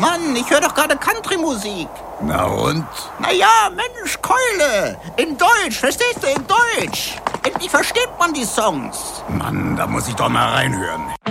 Mann, ich höre doch gerade Country-Musik. Na und? Naja, Mensch, Keule. In Deutsch, verstehst du, in Deutsch. Endlich versteht man die Songs. Mann, da muss ich doch mal reinhören.